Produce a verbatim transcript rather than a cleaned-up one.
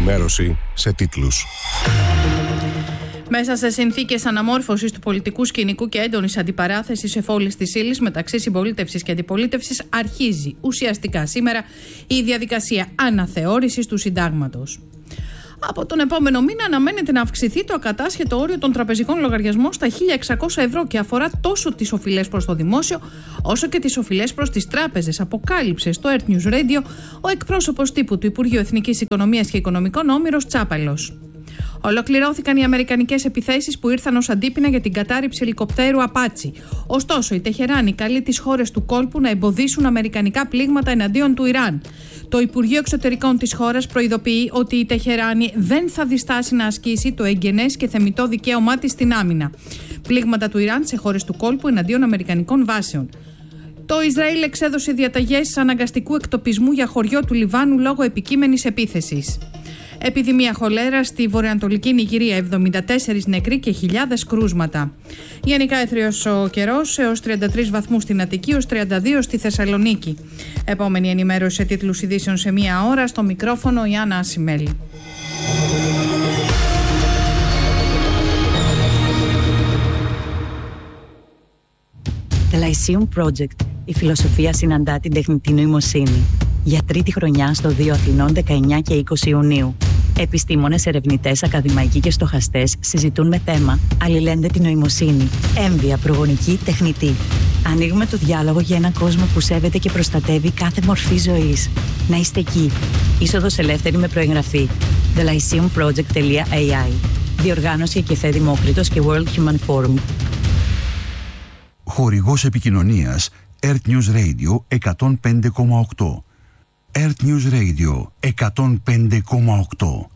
Ενημέρωση σε τίτλους. Μέσα σε συνθήκες αναμόρφωσης του πολιτικού σκηνικού και έντονης αντιπαράθεσης εφόλης της ύλης μεταξύ συμπολίτευσης και αντιπολίτευσης, αρχίζει ουσιαστικά σήμερα η διαδικασία αναθεώρησης του συντάγματος. Από τον επόμενο μήνα αναμένεται να αυξηθεί το ακατάσχετο όριο των τραπεζικών λογαριασμών στα χίλια εξακόσια ευρώ και αφορά τόσο τις οφειλές προς το δημόσιο όσο και τις οφειλές προς τις τράπεζες, αποκάλυψε στο Earth News Radio ο εκπρόσωπος τύπου του Υπουργείου Εθνικής Οικονομίας και Οικονομικών, Όμηρος Τσάπαλος. Ολοκληρώθηκαν οι αμερικανικές επιθέσεις που ήρθαν ως αντίπεινα για την κατάρριψη ελικοπτέρου Απάτσι. Ωστόσο, η Τεχεράνη καλεί τις χώρες του κόλπου να εμποδίσουν αμερικανικά πλήγματα εναντίον του Ιράν. Το Υπουργείο Εξωτερικών της χώρας προειδοποιεί ότι η Τεχεράνη δεν θα διστάσει να ασκήσει το εγγενές και θεμιτό δικαίωμά της στην άμυνα. Πλήγματα του Ιράν σε χώρες του κόλπου εναντίον αμερικανικών βάσεων. Το Ισραήλ εξέδωσε διαταγές αναγκαστικού εκτοπισμού για χωριό του Λιβάνου λόγω επικείμενης επίθεσης. Επιδημία χολέρα στη βορειοανατολική Νιγηρία, εβδομήντα τέσσερις νεκροί και χιλιάδες κρούσματα. Γενικά έθριος ο καιρός έως τριάντα τρεις βαθμούς στην Αττική, έως τριάντα δύο στη Θεσσαλονίκη. Επόμενη ενημέρωση σε τίτλους ειδήσεων σε μία ώρα, στο μικρόφωνο η Άννα Ασημέλη. The Lyceum Project. Η φιλοσοφία συναντά την τεχνητή νοημοσύνη. Για τρίτη χρονιά στο δύο Αθηνών, δεκαεννιά και είκοσι Ιουνίου. Επιστήμονες, ερευνητές, ακαδημαϊκοί και στοχαστές συζητούν με θέμα αλληλένδετη νοημοσύνη, έμβια, προγονική, τεχνητή. Ανοίγουμε το διάλογο για έναν κόσμο που σέβεται και προστατεύει κάθε μορφή ζωής. Να είστε εκεί. Είσοδος ελεύθερη με προεγγραφή. the lyceum project dot a i. Διοργάνωση Κεφέ Δημόκριτος και World Human Forum. Χορηγός επικοινωνίας Earth News Radio εκατόν πέντε κόμμα οκτώ. Earth News Radio εκατόν πέντε κόμμα οκτώ.